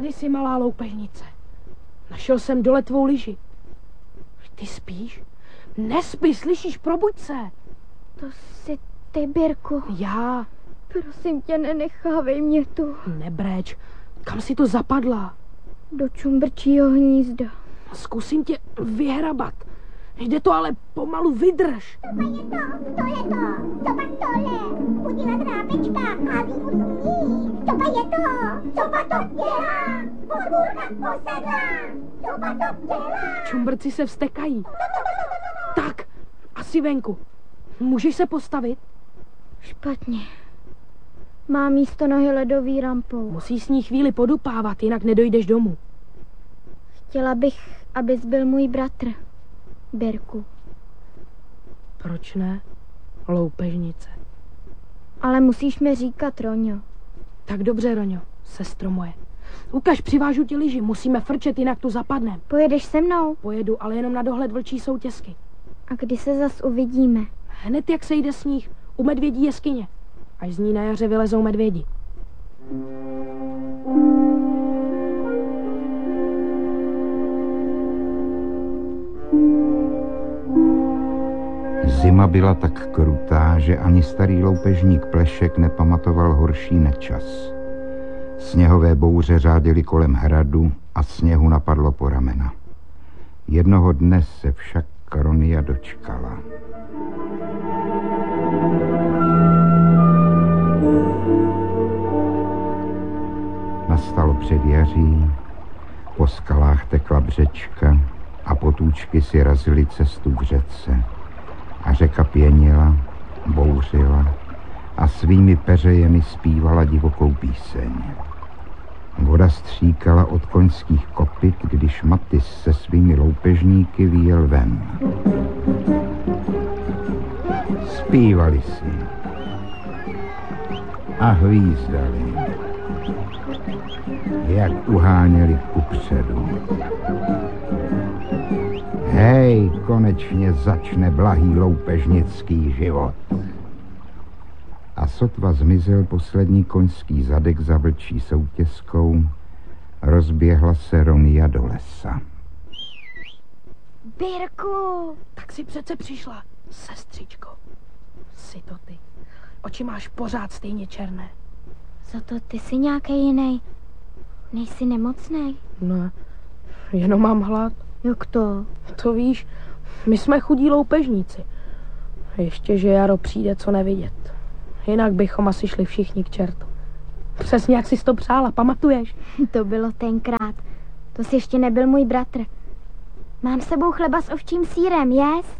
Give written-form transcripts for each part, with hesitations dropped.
Tady si, malá loupežnice. Našel jsem dole tvou lyži. Ty spíš? Nespí, slyšíš, probuď se. To jsi ty, Birku. Já. Prosím tě, nenechávej mě tu. Nebreč, kam jsi to zapadla? Do čumbrčího hnízda. Zkusím tě vyhrabat. Jde to, ale pomalu vydrž. To je to, co pak tohle? Udila drápečka a výmuzní. To je to, co pak to dělá? Podvůrka posedla, co pak to dělá? Čumbrci se vztekají. Tak, asi venku. Můžeš se postavit? Špatně. Má místo nohy ledový rampou. Musíš s ní chvíli podupávat, jinak nedojdeš domů. Chtěla bych, abys byl můj bratr, Birku. Proč ne, loupežnice? Ale musíš mi říkat, Roňo. Tak dobře, Roňo, sestro moje. Ukaž, přivážu ti lyži, musíme frčet, jinak tu zapadnem. Pojedeš se mnou? Pojedu, ale jenom na dohled vlčí soutězky. A kdy se zas uvidíme? Hned jak sejde sníh, u medvědí jeskyně. Až z ní na jaře vylezou medvědi. Zima byla tak krutá, že ani starý loupežník Plešek nepamatoval horší nečas. Sněhové bouře řádily kolem hradu a sněhu napadlo po ramena. Jednoho dne se však Ronia dočkala. Nastalo předjaří, po skalách tekla břečka a potůčky si razily cestu k řece. A řeka pěnila, bouřila a svými peřejemi zpívala divokou píseň. Voda stříkala od koňských kopyt, když Matys se svými loupežníky vyjel ven. Zpívali si a hvízdali, jak uháněli kupředu. Hej, konečně začne blahý loupežnický život. A sotva zmizel poslední koňský zadek za vlčí soutězkou, rozběhla se Ronia do lesa. Birku! Tak si přece přišla, sestřičko. Jsi to ty. Oči máš pořád stejně černé. Za to ty jsi nějaký jiný. Nejsi nemocnej? Ne, jenom mám hlad. Jak to? To víš, my jsme chudí loupežníci. Ještě, že jaro přijde, co nevidět. Jinak bychom asi šli všichni k čertu. Přesně jak jsi to přála, pamatuješ? To bylo tenkrát. To jsi ještě nebyl můj bratr. Mám s sebou chleba s ovčím sýrem, jest?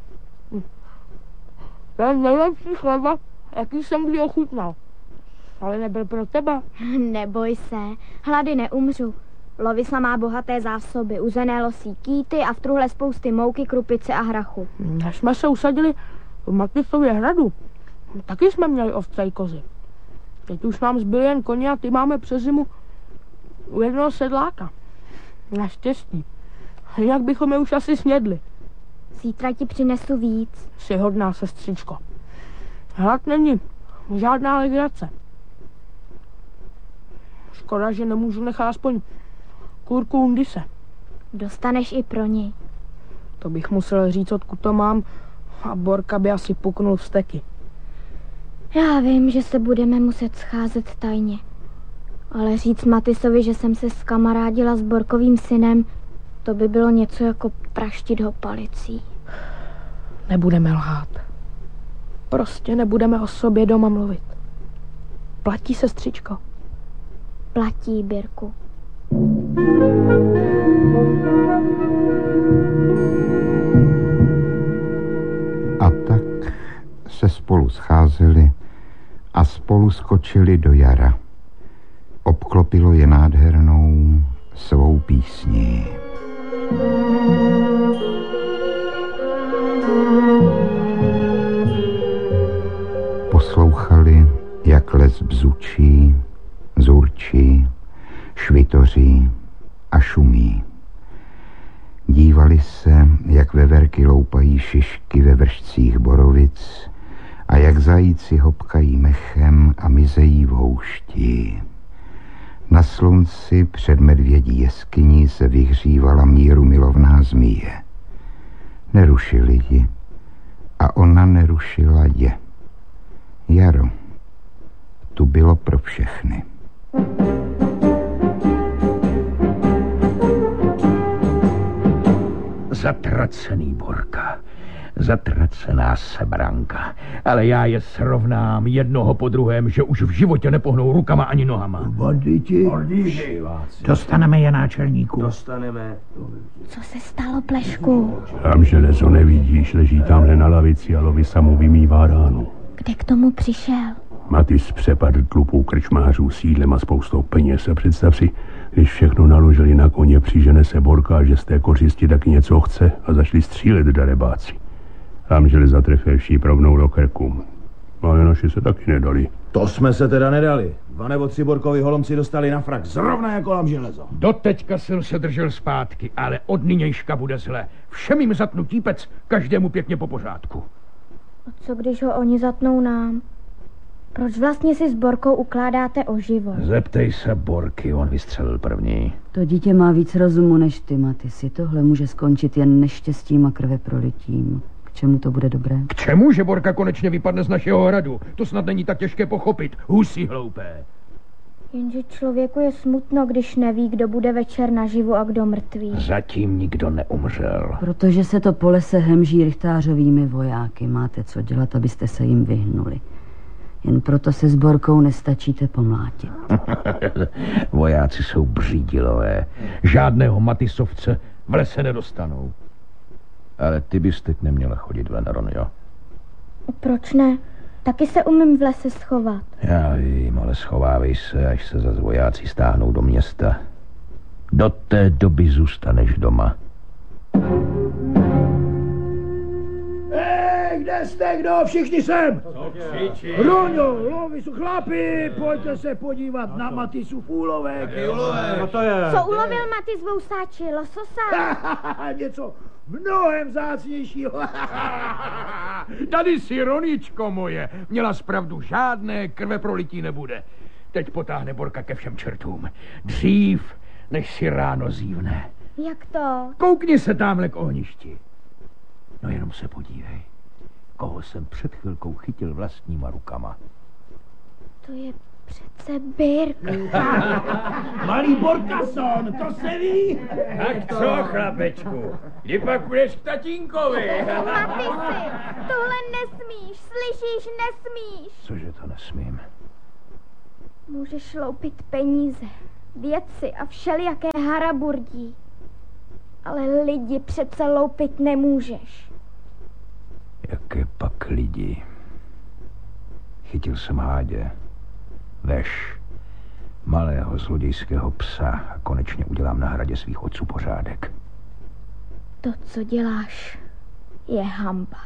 To je nejlepší chleba, jaký jsem kdy ochutnal. Ale nebyl pro tebe. Neboj se, hlady neumřu. Lovisla má bohaté zásoby, uzené losí kýty a v truhle spousty mouky, krupice a hrachu. Až jsme se usadili v Matysově hradu, taky jsme měli ovce i kozy. Teď už nám zbyly jen koně a ty máme přes zimu u jednoho sedláka. Naštěstí. Jinak bychom je už asi snědli. Zítra ti přinesu víc. Jsi hodná, sestřičko. Hlad není žádná legrace. Škoda, že nemůžu nechat aspoň kůrku Undise. Dostaneš i pro něj. To bych musel říct, odkud to mám, a Borka by asi puknul vzteky. Já vím, že se budeme muset scházet tajně. Ale říct Matysovi, že jsem se skamarádila s Borkovým synem, to by bylo něco jako praštit ho palicí. Nebudeme lhát. Prostě nebudeme o sobě doma mluvit. Platí, sestřičko? Platí, Birku. A tak se spolu scházeli a spolu skočili do jara. Obklopilo je nádhernou svou písní. Poslouchali, jak les bzučí, zurčí, švitoří a šumí. Dívali se, jak veverky loupají šišky ve vršcích borovic a jak zajíci hopkají mechem a mizejí v houšti. Na slunci před medvědí jeskyní se vyhřívala mírumilovná zmíje. Nerušili ji a ona nerušila je. Jaro tu bylo pro všechny. Zatracený Borka, zatracená sebranka, ale já je srovnám jednoho po druhém, že už v životě nepohnou rukama ani nohama. Banditi? Dostaneme je, náčelníku. Dostaneme. Co se stalo, Plešku? Tam železo nevidíš, leží tamhle na lavici a lovi samu vymývá ránu. Kde k tomu přišel? Matis přepadl tlupou krčmářů sídlem a spoustou peněz a představ si, když všechno naložili na koně, přižene se Borka, že z té kořisti taky něco chce a zašli střílet darebáci. Tam železa trefěvší provnou do krku. Ale naši se taky nedali. To jsme se teda nedali. 2 nebo 3 Borkovi holomci dostali na frak, zrovna jako lam železo. Doteďka jsem se držel zpátky, ale od nynějška bude zle. Všem jim zatnu típec, každému pěkně po pořádku. A co když ho oni zatnou nám? Proč vlastně si s Borkou ukládáte o život? Zeptej se Borky, on vystřelil první. To dítě má víc rozumu než ty, Matisi. Tohle může skončit jen neštěstím a krveprolitím. K čemu to bude dobré? K čemu, že Borka konečně vypadne z našeho hradu? To snad není tak těžké pochopit, husí hloupé. Jenže člověku je smutno, když neví, kdo bude večer naživu a kdo mrtvý. Zatím nikdo neumřel. Protože se to po lese hemží rychtářovými vojáky. Máte co dělat, abyste se jim vyhnuli. Jen proto se s Borkou nestačíte pomlátit. Vojáci jsou břídilové. Žádného Matisovce v lese nedostanou. Ale ty bys teď neměla chodit ven, Ronjo. Proč ne? Taky se umím v lese schovat. Já vím, ale schovávej se, až se zas vojáci stáhnou do města. Do té doby zůstaneš doma. Kde jste, kdo? Všichni sem! Roňo, lovi jsou chlapi, pojďte se podívat na Matisův úlovek. Co to je? Co ulovil Matis vousáči? Lososa? Něco mnohem vzácnějšího. Tady si, Roničko moje, měla zpravdu, žádné krveprolití nebude. Teď potáhne Borka ke všem čertům. Dřív, než si ráno zívne. Jak to? Koukni se tamhle k ohništi. No jenom se podívej, koho jsem před chvilkou chytil vlastníma rukama. To je přece Birk. Malý Borkason, to se ví. Tak co, chlapečku, kdy pak budeš k tatínkovi? Matisi, tohle nesmíš, slyšíš, nesmíš. Cože to nesmím? Můžeš loupit peníze, věci a všelijaké haraburdí. Ale lidi přece loupit nemůžeš. Jaké pak lidi? Chytil jsem Hádě, veš, malého zlodějského psa a konečně udělám na hradě svých otců pořádek. To, co děláš, je hanba.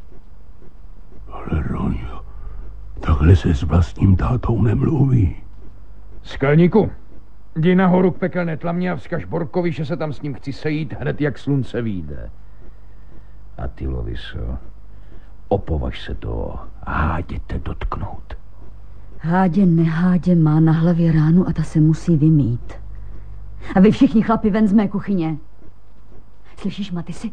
Ale Ronjo, takhle se s vlastním tátou nemluví. Skalníku, jdi nahoru k pekelné tlamě a vzkaž Borkovi, že se tam s ním chci sejít hned, jak slunce vyjde. A ty, Loviso, opovaž se toho Hádě dotknout. Hádě nehádě má na hlavě ránu a ta se musí vymít. A vy všichni chlapi ven z mé kuchyně. Slyšíš, Matisi?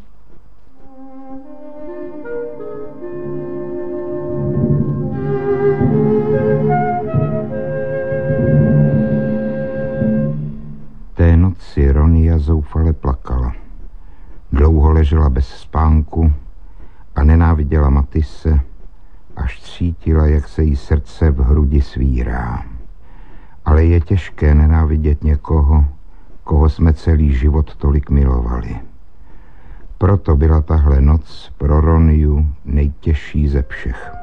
Té noci Ronia zoufale plakala. Dlouho ležela bez spánku a nenáviděla Matise, až cítila, jak se jí srdce v hrudi svírá. Ale je těžké nenávidět někoho, koho jsme celý život tolik milovali. Proto byla tahle noc pro Roniu nejtěžší ze všech.